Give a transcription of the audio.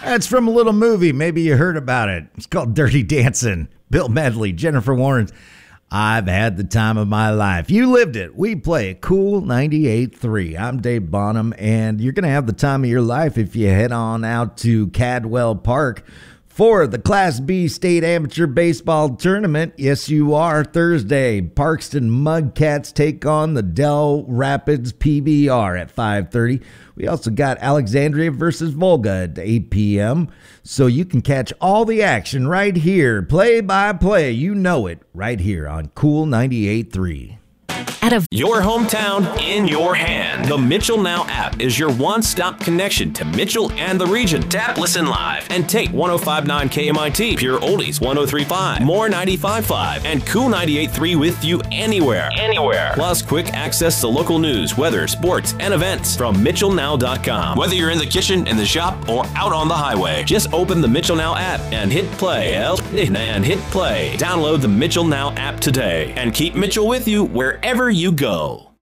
That's from a little movie. Maybe you heard about it. It's called Dirty Dancing. Bill Medley, Jennifer Warnes. I've had the time of my life. You lived it. We play Cool 98.3. I'm Dave Bonham, and you're going to have the time of your life if you head on out to Cadwell Park for the Class B State Amateur Baseball Tournament. Yes, you are. Thursday, Parkston Mudcats take on the Dell Rapids PBR at 5:30. We also got Alexandria versus Volga at 8 p.m. So you can catch all the action right here, play by play. You know it, right here on Cool 98.3. Your hometown in your hand. The Mitchell Now app is your one-stop connection to Mitchell and the region. Tap, listen live, and take 105.9 KMIT, Pure Oldies 103.5, More 95.5, and Cool 98.3 with you anywhere. Plus quick access to local news, weather, sports, and events from MitchellNow.com. Whether you're in the kitchen, in the shop, or out on the highway, just open the Mitchell Now app and hit play. Download the Mitchell Now app today and keep Mitchell with you wherever you go.